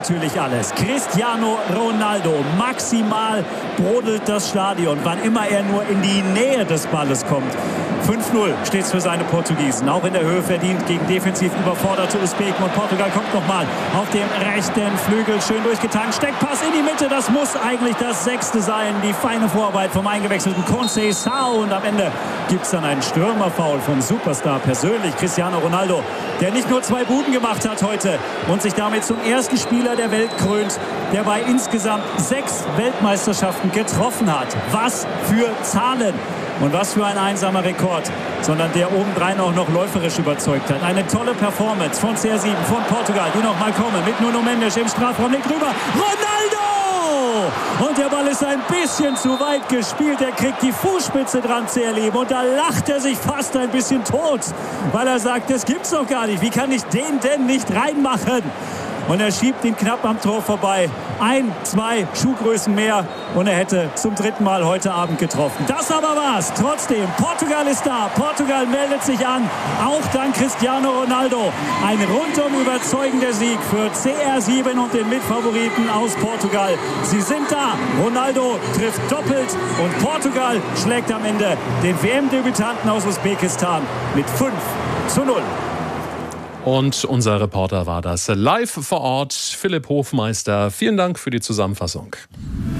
Natürlich alles. Cristiano Ronaldo. Maximal brodelt das Stadion, wann immer er nur in die Nähe des Balles kommt. 5-0 steht es für seine Portugiesen. Auch in der Höhe verdient gegen defensiv überforderte Usbeken. Und Portugal kommt nochmal auf dem rechten Flügel. Schön durchgetankt. Steckpass in die Mitte. Das muss eigentlich das 6. sein. Die feine Vorarbeit vom eingewechselten Conceição. Und am Ende gibt es dann einen Stürmerfoul vom Superstar persönlich, Cristiano Ronaldo, der nicht nur 2 Buden gemacht hat heute und sich damit zum ersten Spieler der Welt krönt, der bei insgesamt 6 Weltmeisterschaften getroffen hat. Was für Zahlen! Und was für ein einsamer Rekord, sondern der obendrein auch noch läuferisch überzeugt hat. Eine tolle Performance von CR7, von Portugal, die noch mal kommen. Mit Nuno Mendes im Strafraum, legt rüber. Ronaldo! Und der Ball ist ein bisschen zu weit gespielt. Er kriegt die Fußspitze dran, CR7. Und da lacht er sich fast ein bisschen tot, weil er sagt, das gibt's doch gar nicht. Wie kann ich den denn nicht reinmachen? Und er schiebt ihn knapp am Tor vorbei. 1, 2 Schuhgrößen mehr und er hätte zum 3. Mal heute Abend getroffen. Das aber war's. Trotzdem, Portugal ist da. Portugal meldet sich an. Auch dank Cristiano Ronaldo. Ein rundum überzeugender Sieg für CR7 und den Mitfavoriten aus Portugal. Sie sind da. Ronaldo trifft doppelt und Portugal schlägt am Ende den WM-Debütanten aus Usbekistan mit 5-0. Und unser Reporter war das live vor Ort, Philipp Hofmeister. Vielen Dank für die Zusammenfassung.